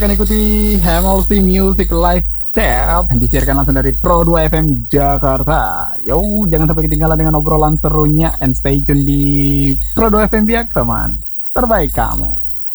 Akan ikuti MLC Music Live Chat yang disiarkan langsung dari Pro 2 FM Jakarta. Yo, jangan sampai ketinggalan dengan obrolan serunya and stay tune di Pro 2 FM Biak, teman terbaik kamu.